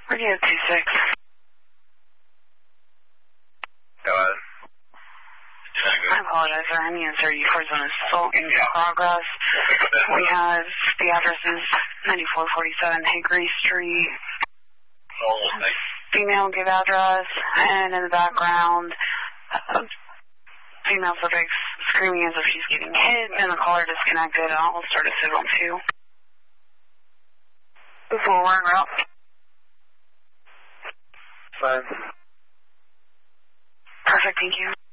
Radio 26. Go ahead. I apologize for any answer. U4 zone is still in progress. We have the addresses 9447 Hickory Street. Female give address, and in the background, female subject screaming as if she's getting hit, and the caller disconnected. I'll start a signal too. This will run route. Fine. Perfect, thank you.